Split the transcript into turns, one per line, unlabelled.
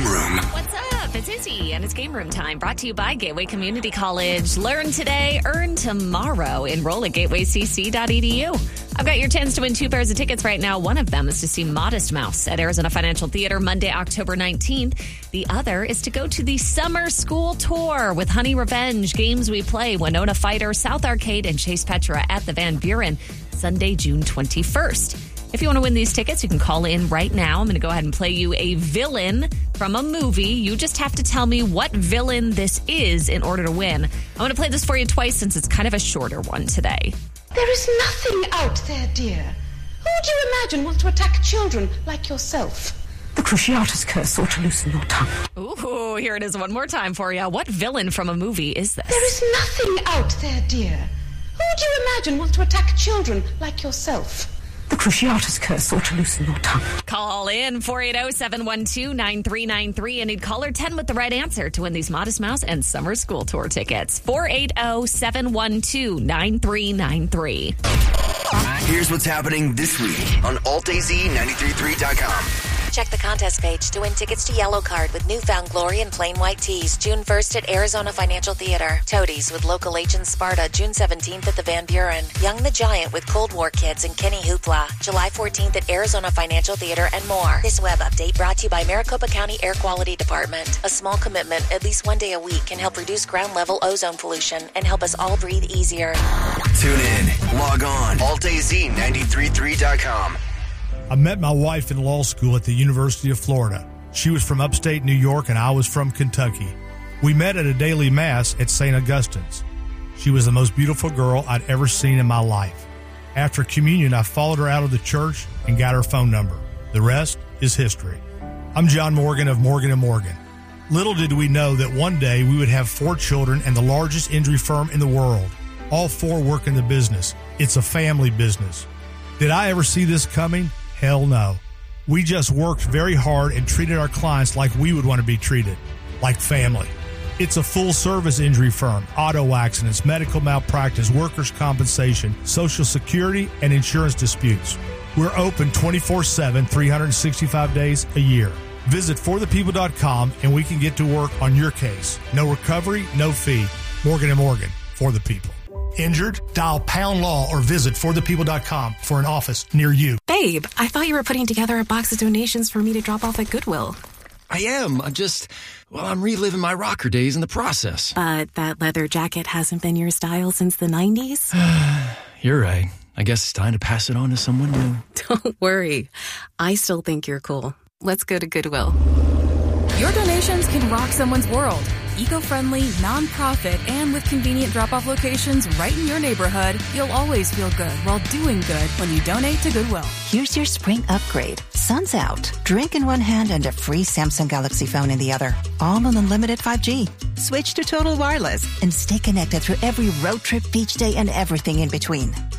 Game Room.
What's up? It's Izzy, and it's Game Room time, brought to you by Gateway Community College. Learn today, earn tomorrow. Enroll at gatewaycc.edu. I've got your chance to win 2 pairs of tickets right now. One of them is to see Modest Mouse at Arizona Financial Theater Monday, October 19th. The other is to go to the Summer School Tour with Honey Revenge, Games We Play, Winona Fighter, South Arcade, and Chase Petra at the Van Buren, Sunday, June 21st. If you want to win these tickets, you can call in right now. I'm going to go ahead and play you a villain from a movie. You just have to tell me what villain this is in order to win. I'm going to play this for you twice since it's kind of a shorter one today.
There is nothing out there, dear. Who do you imagine wants to attack children like yourself?
The Cruciatus curse ought to loosen your tongue.
Ooh, here it is one more time for you. What villain from a movie is this?
There is nothing out there, dear. Who do you imagine wants to attack children like yourself?
The Cruciatus curse ought to loosen your tongue.
Call in 480-712-9393 and need caller 10 with the right answer to win these Modest Mouse and Summer School Tour tickets. 480-712-9393.
Here's what's happening this week on AltAZ933.com.
Check the contest page to win tickets to Yellow Card with Newfound Glory and Plain White Tees, June 1st at Arizona Financial Theater. Toadies with local agent Sparta, June 17th at the Van Buren. Young the Giant with Cold War Kids and Kenny Hoopla, July 14th at Arizona Financial Theater, and more. This web update brought to you by Maricopa County Air Quality Department. A small commitment, at least one day a week, can help reduce ground level ozone pollution and help us all breathe easier.
Tune in, log on, AltAZ933.com.
I met my wife in law school at the University of Florida. She was from upstate New York and I was from Kentucky. We met at a daily mass at St. Augustine's. She was the most beautiful girl I'd ever seen in my life. After communion, I followed her out of the church and got her phone number. The rest is history. I'm John Morgan of Morgan & Morgan. Little did we know that one day we would have 4 children and the largest injury firm in the world. All 4 work in the business. It's a family business. Did I ever see this coming? Hell no. We just worked very hard and treated our clients like we would want to be treated, like family. It's a full-service injury firm, auto accidents, medical malpractice, workers' compensation, Social Security, and insurance disputes. We're open 24/7, 365 days a year. Visit forthepeople.com and we can get to work on your case. No recovery, no fee. Morgan & Morgan, for the people. Injured? Dial pound law or visit forthepeople.com for an office near you.
Babe, I thought you were putting together a box of donations for me to drop off at Goodwill.
I am. I'm reliving my rocker days in the process.
But that leather jacket hasn't been your style since the 90s?
You're right. I guess it's time to pass it on to someone new.
Don't worry. I still think you're cool. Let's go to Goodwill.
Your donations can rock someone's world. Eco-friendly, non-profit, and with convenient drop-off locations right in your neighborhood, you'll always feel good while doing good when you donate to Goodwill.
Here's your spring upgrade. Sun's out. Drink in one hand and a free Samsung Galaxy phone in the other. All on unlimited 5G. Switch to Total Wireless and stay connected through every road trip, beach day, and everything in between.